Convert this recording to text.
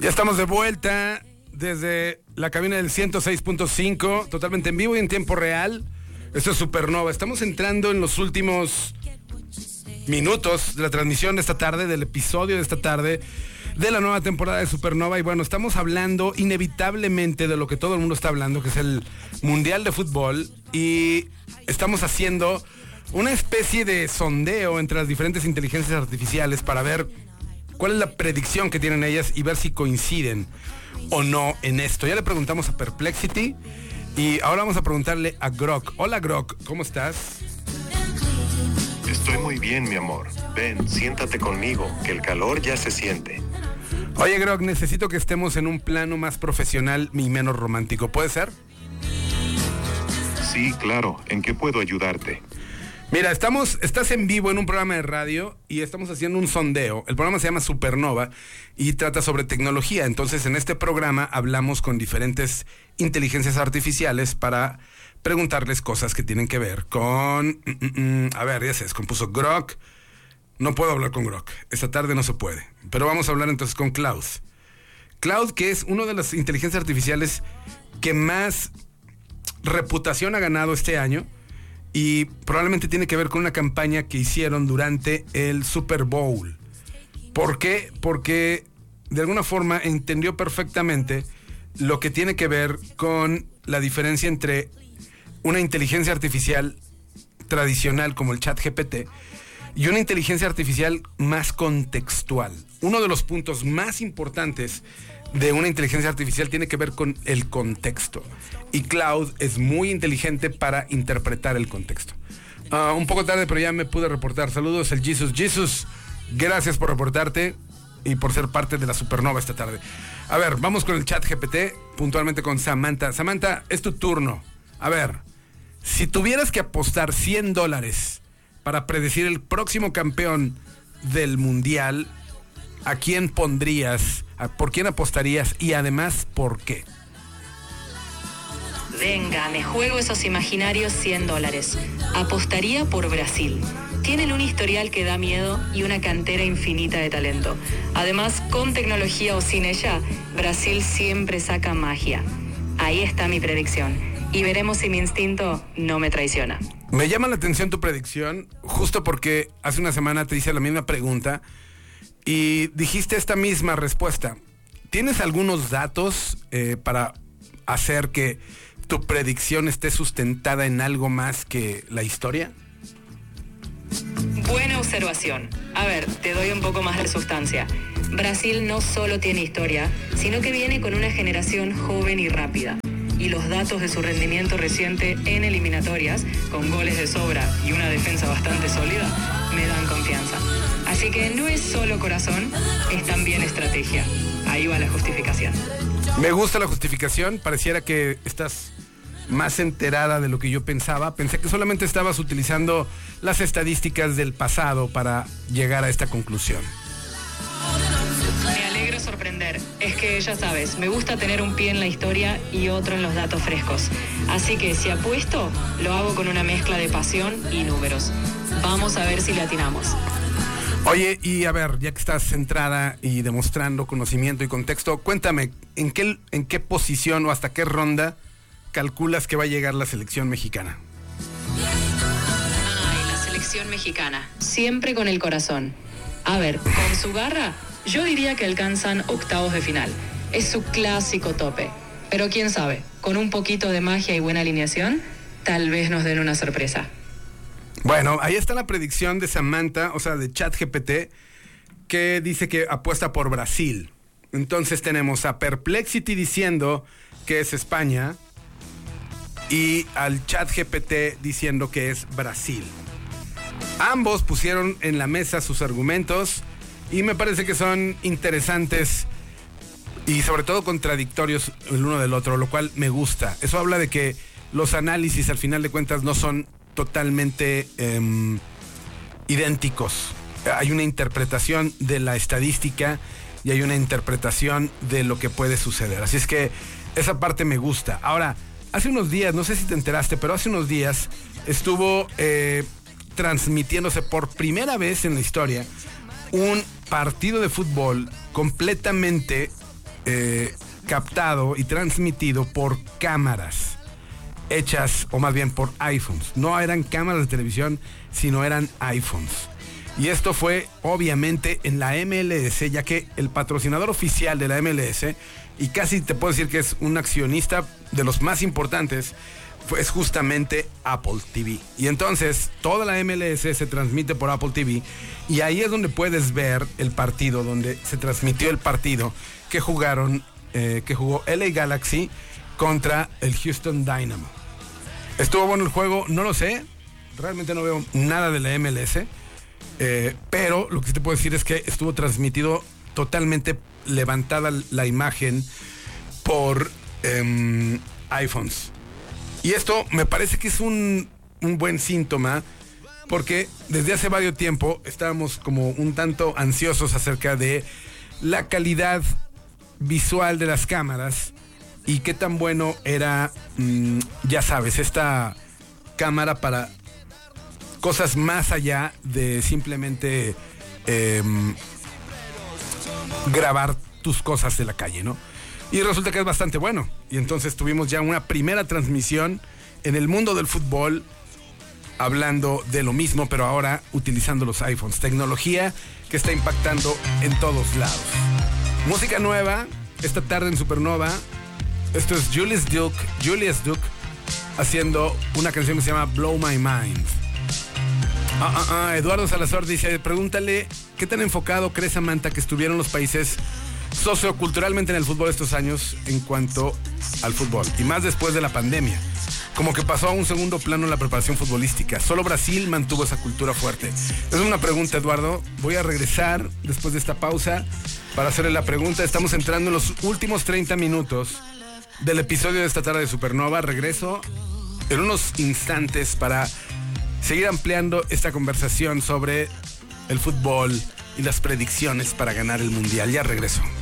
Ya estamos de vuelta desde la cabina del 106.5, totalmente en vivo y en tiempo real. Esto es Supernova. Estamos entrando en los últimos minutos de la transmisión de esta tarde, del episodio de esta tarde, de la nueva temporada de Supernova. Y bueno, estamos hablando inevitablemente de lo que todo el mundo está hablando, que es el Mundial de Fútbol. Y estamos haciendo una especie de sondeo entre las diferentes inteligencias artificiales para ver cuál es la predicción que tienen ellas y ver si coinciden o no en esto. Ya le preguntamos a Perplexity y ahora vamos a preguntarle a Grok. Hola Grok, ¿cómo estás? Estoy muy bien, mi amor. Ven, siéntate conmigo, que el calor ya se siente. Oye Grok, necesito que estemos en un plano más profesional y menos romántico. ¿Puede ser? Sí, claro. ¿En qué puedo ayudarte? Mira, estás en vivo en un programa de radio y estamos haciendo un sondeo. El programa se llama Supernova y trata sobre tecnología. Entonces, en este programa hablamos con diferentes inteligencias artificiales para preguntarles cosas que tienen que ver con... A ver, ya se descompuso Grok. No puedo hablar con Grok. Esta tarde no se puede. Pero vamos a hablar entonces con Cloud. Cloud, que es una de las inteligencias artificiales que más reputación ha ganado este año. Y probablemente tiene que ver con una campaña que hicieron durante el Super Bowl. ¿Por qué? Porque de alguna forma entendió perfectamente lo que tiene que ver con la diferencia entre una inteligencia artificial tradicional como el ChatGPT y una inteligencia artificial más contextual. Uno de los puntos más importantes de una inteligencia artificial tiene que ver con el contexto. Y Cloud es muy inteligente para interpretar el contexto. Un poco tarde, pero ya me pude reportar. Saludos, el Jesus. Jesus, gracias por reportarte y por ser parte de la Supernova esta tarde. A ver, vamos con el ChatGPT, puntualmente con Samantha. Samantha, es tu turno. A ver, si tuvieras que apostar $100 para predecir el próximo campeón del Mundial, ¿a quién pondrías? ¿Por quién apostarías? Y además, ¿por qué? Venga, me juego esos imaginarios $100. Apostaría por Brasil. Tienen un historial que da miedo y una cantera infinita de talento. Además, con tecnología o sin ella, Brasil siempre saca magia. Ahí está mi predicción. Y veremos si mi instinto no me traiciona. Me llama la atención tu predicción, justo porque hace una semana te hice la misma pregunta y dijiste esta misma respuesta. ¿Tienes algunos datos para hacer que tu predicción esté sustentada en algo más que la historia? Buena observación. A ver, te doy un poco más de sustancia. Brasil no solo tiene historia, sino que viene con una generación joven y rápida. Y los datos de su rendimiento reciente en eliminatorias, con goles de sobra y una defensa bastante sólida, me dan confianza. Así que no es solo corazón, es también estrategia. Ahí va la justificación. Me gusta la justificación, pareciera que estás más enterada de lo que yo pensaba. Pensé que solamente estabas utilizando las estadísticas del pasado para llegar a esta conclusión. Me alegro sorprender. Es que ya sabes, me gusta tener un pie en la historia y otro en los datos frescos. Así que si apuesto, lo hago con una mezcla de pasión y números. Vamos a ver si le atinamos. Oye, y a ver, ya que estás centrada y demostrando conocimiento y contexto, cuéntame, ¿en qué posición o hasta qué ronda calculas que va a llegar la selección mexicana? Ay, la selección mexicana. Siempre con el corazón. A ver, con su garra, yo diría que alcanzan octavos de final. Es su clásico tope. Pero quién sabe, con un poquito de magia y buena alineación, tal vez nos den una sorpresa. Bueno, ahí está la predicción de Samantha, o sea, de ChatGPT, que dice que apuesta por Brasil. Entonces tenemos a Perplexity diciendo que es España y al ChatGPT diciendo que es Brasil. Ambos pusieron en la mesa sus argumentos y me parece que son interesantes y sobre todo contradictorios el uno del otro, lo cual me gusta. Eso habla de que los análisis al final de cuentas no son totalmente idénticos. Hay una interpretación de la estadística y hay una interpretación de lo que puede suceder. Así es que esa parte me gusta. Ahora, hace unos días, no sé si te enteraste, pero hace unos días estuvo transmitiéndose por primera vez en la historia un partido de fútbol completamente captado y transmitido por cámaras hechas, o más bien por iPhones. No eran cámaras de televisión, sino eran iPhones. Y esto fue obviamente en la MLS, ya que el patrocinador oficial de la MLS, y casi te puedo decir que es un accionista de los más importantes, es justamente Apple TV. Y entonces toda la MLS se transmite por Apple TV, y ahí es donde puedes ver el partido, donde se transmitió el partido que jugaron, que jugó LA Galaxy contra el Houston Dynamo. ¿Estuvo bueno el juego? No lo sé. Realmente no veo nada de la MLS. Pero lo que sí te puedo decir es que estuvo transmitido totalmente levantada la imagen por iPhones. Y esto me parece que es un buen síntoma, porque desde hace varios tiempo estábamos como un tanto ansiosos acerca de la calidad visual de las cámaras y qué tan bueno era, ya sabes, esta cámara para cosas más allá de simplemente grabar tus cosas de la calle, ¿no? Y resulta que es bastante bueno. Y entonces tuvimos ya una primera transmisión en el mundo del fútbol, hablando de lo mismo, pero ahora utilizando los iPhones. Tecnología que está impactando en todos lados. Música nueva, esta tarde en Supernova. Esto es Julius Duke, haciendo una canción que se llama Blow My Mind. Eduardo Salazar dice, pregúntale qué tan enfocado cree Samantha que estuvieron los países socioculturalmente en el fútbol estos años en cuanto al fútbol, y más después de la pandemia. Como que pasó a un segundo plano la preparación futbolística. Solo Brasil mantuvo esa cultura fuerte. Es una pregunta, Eduardo. Voy a regresar después de esta pausa para hacerle la pregunta. Estamos entrando en los últimos 30 minutos del episodio de esta tarde de Supernova. Regreso en unos instantes para seguir ampliando esta conversación sobre el fútbol y las predicciones para ganar el Mundial. Ya regreso.